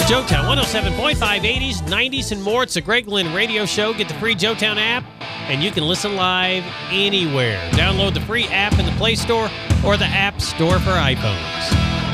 Joetown 107.5, 80s, 90s, and more. It's the Greg Lynn Radio Show. Get the free Joetown app, and you can listen live anywhere. Download the free app in the Play Store or the App Store for iPhones.